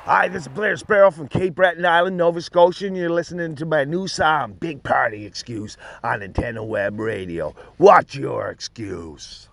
Hi, this is Blair Sparrow from Cape Breton Island, Nova Scotia, and you're listening to my new song, Big Party Excuse, on Nintendo Web Radio. What's your excuse?